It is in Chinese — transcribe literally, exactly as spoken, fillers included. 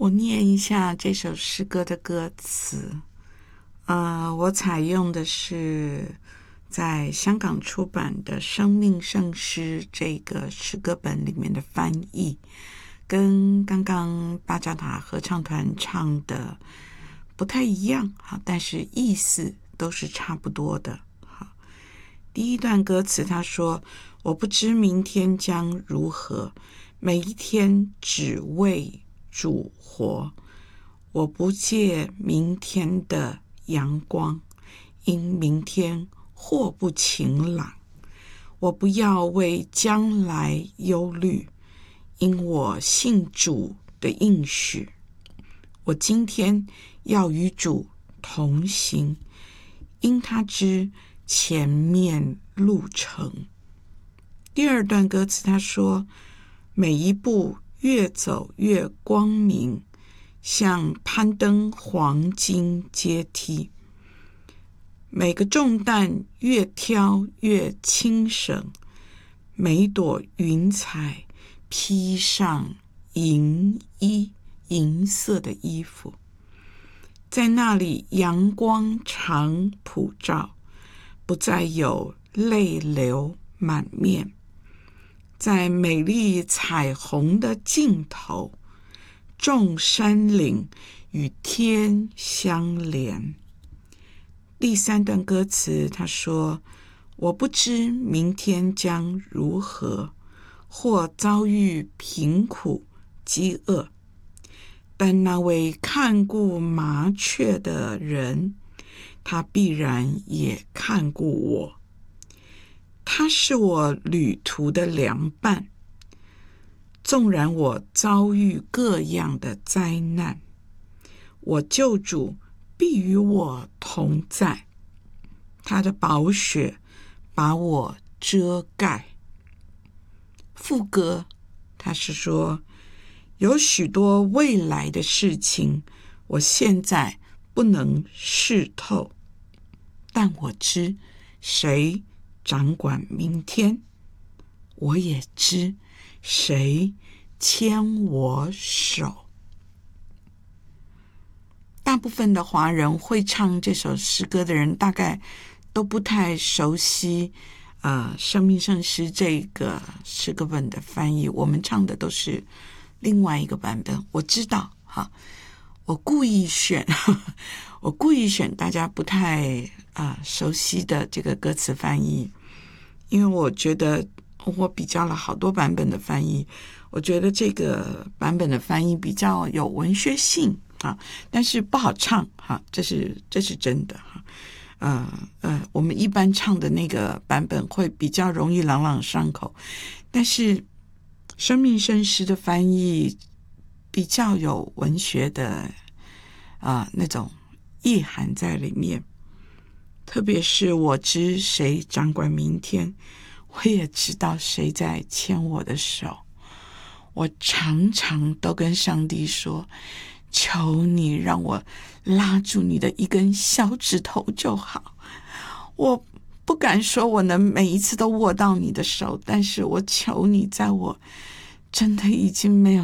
我念一下这首诗歌的歌词。呃，我采用的是在香港出版的《生命圣诗》这个诗歌本里面的翻译，跟刚刚巴扎塔合唱团唱的不太一样，但是意思都是差不多的。第一段歌词他说，我不知明天将如何，每一天只为主活，我不借明天的阳光，因明天或不晴朗，我不要为将来忧虑，因我信主的应许，我今天要与主同行，因他知前面路程。第二段歌词他说，每一步越走越光明，像攀登黄金阶梯，每个重担越挑越轻省，每朵云彩披上银衣，银色的衣服，在那里阳光常普照，不再有泪流满面，在美丽彩虹的尽头，众山岭与天相连。第三段歌词他说，我不知明天将如何，或遭遇贫苦饥饿，但那位看顾麻雀的人，他必然也看顾我，他是我旅途的良伴，纵然我遭遇各样的灾难，我救主必与我同在，他的宝血把我遮盖。副歌他是说，有许多未来的事情我现在不能视透，但我知谁掌管明天，我也知谁牵我手。大部分的华人会唱这首诗歌的人，大概都不太熟悉呃，生命圣诗这个诗歌本的翻译，我们唱的都是另外一个版本。我知道哈，我故意选我故意选大家不太啊、呃、熟悉的这个歌词翻译，因为我觉得我比较了好多版本的翻译，我觉得这个版本的翻译比较有文学性啊，但是不好唱哈，这是这是真的哈。呃呃，我们一般唱的那个版本会比较容易朗朗上口，但是生命圣诗的翻译比较有文学的啊、呃、那种意涵在里面，特别是我知谁掌管明天，我也知道谁在牵我的手。我常常都跟上帝说，求你让我拉住你的一根小指头就好。我不敢说我能每一次都握到你的手，但是我求你，在我真的已经没有